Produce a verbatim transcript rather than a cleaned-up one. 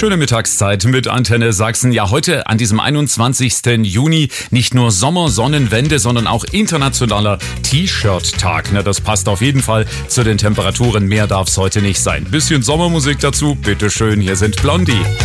Schöne Mittagszeit mit Antenne Sachsen. Ja, heute an diesem einundzwanzigsten Juni nicht nur Sommer, Sonnenwende, sondern auch internationaler T-Shirt-Tag. Na, das passt auf jeden Fall zu den Temperaturen. Mehr darf es heute nicht sein. Bisschen Sommermusik dazu. Bitteschön, hier sind Blondie.